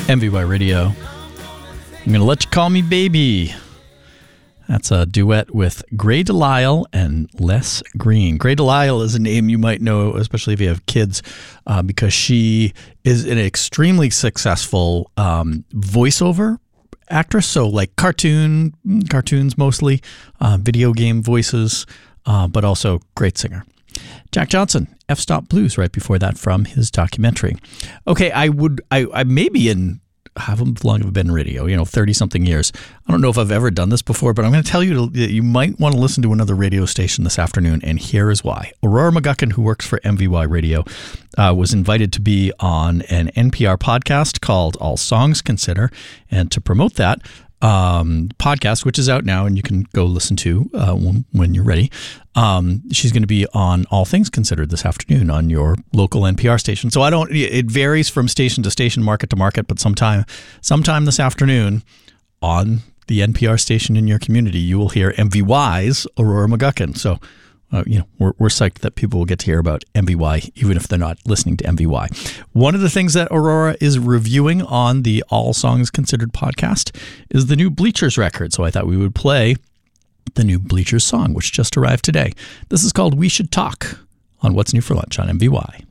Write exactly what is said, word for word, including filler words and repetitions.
M V Y Radio. I'm going to let you call me baby. That's a duet with Gray Delisle and Les Green. Gray Delisle is a name you might know, especially if you have kids, uh, because she is an extremely successful um, voiceover actress. So like cartoon, cartoons mostly, uh, video game voices, uh, but also great singer. Jack Johnson, F-Stop Blues, right before that from his documentary. Okay, I would, I, I maybe in, how long have I been in radio? You know, thirty-something years. I don't know if I've ever done this before, but I'm going to tell you that you might want to listen to another radio station this afternoon, and here is why. Aurora McGuckin, who works for M V Y Radio, uh, was invited to be on an N P R podcast called All Songs Consider, and to promote that um, podcast, which is out now and you can go listen to uh, when, when you're ready, um, she's going to be on All Things Considered this afternoon on your local N P R station. So I don't, it varies from station to station, market to market, but sometime, sometime this afternoon on the N P R station in your community, you will hear M V Y's Aurora McGuckin. So, uh, you know, we're, we're psyched that people will get to hear about M V Y, even if they're not listening to M V Y. One of the things that Aurora is reviewing on the All Songs Considered podcast is the new Bleachers record. So I thought we would play the new Bleachers song, which just arrived today. This is called We Should Talk on What's New for Lunch on M V Y.